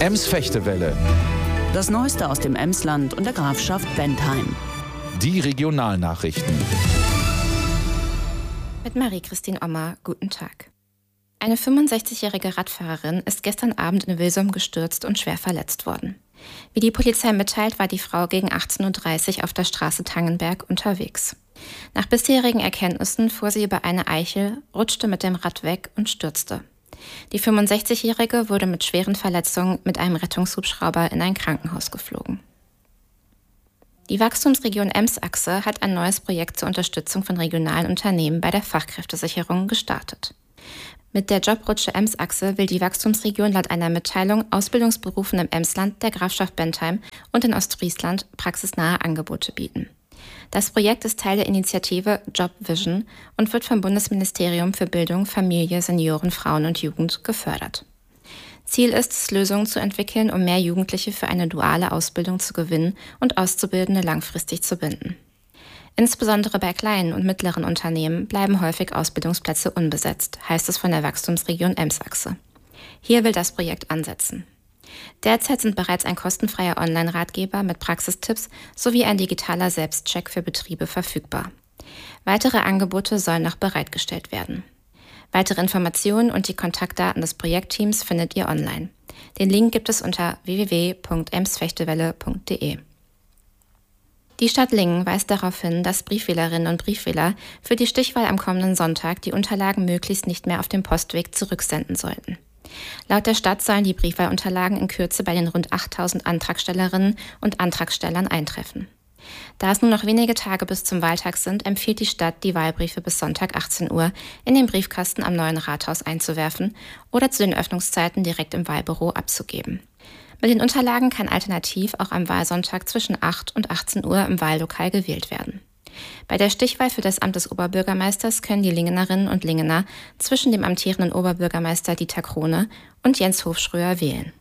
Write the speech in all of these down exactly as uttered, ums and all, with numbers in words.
Ems-Fechtewelle. Das Neueste aus dem Emsland und der Grafschaft Bentheim. Die Regionalnachrichten. Mit Marie-Christine Ommer, guten Tag. Eine fünfundsechzigjährige Radfahrerin ist gestern Abend in Wilsum gestürzt und schwer verletzt worden. Wie die Polizei mitteilt, war die Frau gegen achtzehn Uhr dreißig auf der Straße Tangenberg unterwegs. Nach bisherigen Erkenntnissen fuhr sie über eine Eichel, rutschte mit dem Rad weg und stürzte. Die fünfundsechzigjährige wurde mit schweren Verletzungen mit einem Rettungshubschrauber in ein Krankenhaus geflogen. Die Wachstumsregion Ems-Achse hat ein neues Projekt zur Unterstützung von regionalen Unternehmen bei der Fachkräftesicherung gestartet. Mit der Jobrutsche Ems-Achse will die Wachstumsregion laut einer Mitteilung Ausbildungsberufen im Emsland, der Grafschaft Bentheim und in Ostfriesland praxisnahe Angebote bieten. Das Projekt ist Teil der Initiative Job Vision und wird vom Bundesministerium für Bildung, Familie, Senioren, Frauen und Jugend gefördert. Ziel ist es, Lösungen zu entwickeln, um mehr Jugendliche für eine duale Ausbildung zu gewinnen und Auszubildende langfristig zu binden. Insbesondere bei kleinen und mittleren Unternehmen bleiben häufig Ausbildungsplätze unbesetzt, heißt es von der Wachstumsregion Ems-Achse. Hier will das Projekt ansetzen. Derzeit sind bereits ein kostenfreier Online-Ratgeber mit Praxistipps sowie ein digitaler Selbstcheck für Betriebe verfügbar. Weitere Angebote sollen noch bereitgestellt werden. Weitere Informationen und die Kontaktdaten des Projektteams findet ihr online. Den Link gibt es unter w w w punkt emsfechtewelle punkt d e. Die Stadt Lingen weist darauf hin, dass Briefwählerinnen und Briefwähler für die Stichwahl am kommenden Sonntag die Unterlagen möglichst nicht mehr auf dem Postweg zurücksenden sollten. Laut der Stadt sollen die Briefwahlunterlagen in Kürze bei den rund achttausend Antragstellerinnen und Antragstellern eintreffen. Da es nur noch wenige Tage bis zum Wahltag sind, empfiehlt die Stadt, die Wahlbriefe bis Sonntag achtzehn Uhr in den Briefkasten am neuen Rathaus einzuwerfen oder zu den Öffnungszeiten direkt im Wahlbüro abzugeben. Mit den Unterlagen kann alternativ auch am Wahlsonntag zwischen acht und achtzehn Uhr im Wahllokal gewählt werden. Bei der Stichwahl für das Amt des Oberbürgermeisters können die Lingenerinnen und Lingener zwischen dem amtierenden Oberbürgermeister Dieter Krone und Jens Hofschröer wählen.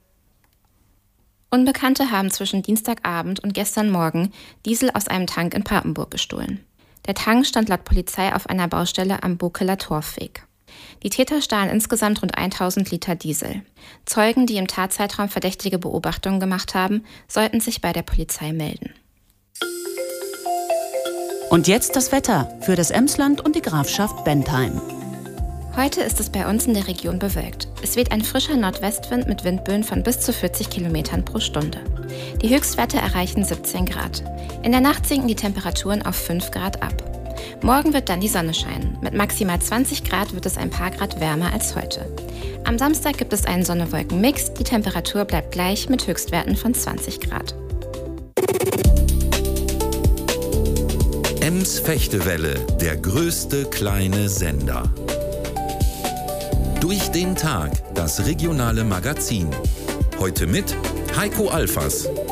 Unbekannte haben zwischen Dienstagabend und gestern Morgen Diesel aus einem Tank in Papenburg gestohlen. Der Tank stand laut Polizei auf einer Baustelle am Bokeler Torfweg. Die Täter stahlen insgesamt rund tausend Liter Diesel. Zeugen, die im Tatzeitraum verdächtige Beobachtungen gemacht haben, sollten sich bei der Polizei melden. Und jetzt das Wetter für das Emsland und die Grafschaft Bentheim. Heute ist es bei uns in der Region bewölkt. Es weht ein frischer Nordwestwind mit Windböen von bis zu vierzig Kilometern pro Stunde. Die Höchstwerte erreichen siebzehn Grad. In der Nacht sinken die Temperaturen auf fünf Grad ab. Morgen wird dann die Sonne scheinen. Mit maximal zwanzig Grad wird es ein paar Grad wärmer als heute. Am Samstag gibt es einen Sonne-Wolken-Mix. Die Temperatur bleibt gleich mit Höchstwerten von zwanzig Grad. Ems-Fechtewelle, der größte kleine Sender. Durch den Tag, das regionale Magazin. Heute mit Heiko Alfers.